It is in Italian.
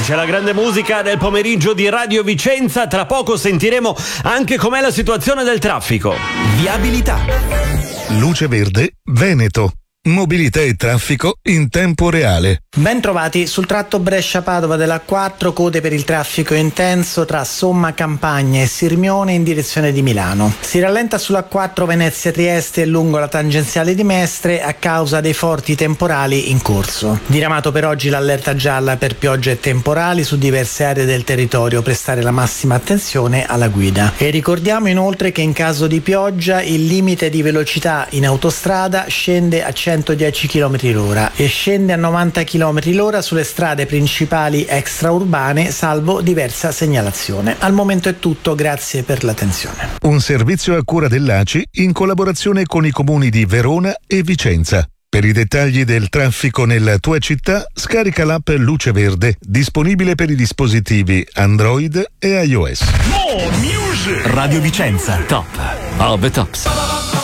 E c'è la grande musica del pomeriggio di Radio Vicenza. Tra poco sentiremo anche com'è la situazione del traffico. Viabilità. Luce Verde Veneto. Mobilità e traffico in tempo reale. Ben trovati sul tratto Brescia-Padova della A4, code per il traffico intenso tra Somma Campagna e Sirmione in direzione di Milano. Si rallenta sulla A4 Venezia-Trieste e lungo la tangenziale di Mestre a causa dei forti temporali in corso. Diramato per oggi l'allerta gialla per piogge e temporali su diverse aree del territorio, prestare la massima attenzione alla guida. E ricordiamo inoltre che in caso di pioggia il limite di velocità in autostrada scende a 110 km/h e scende a 90 km/h sulle strade principali extraurbane, salvo diversa segnalazione. Al momento è tutto, grazie per l'attenzione. Un servizio a cura dell'ACI in collaborazione con i comuni di Verona e Vicenza. Per i dettagli del traffico nella tua città, scarica l'app Luce Verde, disponibile per i dispositivi Android e iOS. Radio Vicenza, top of the tops.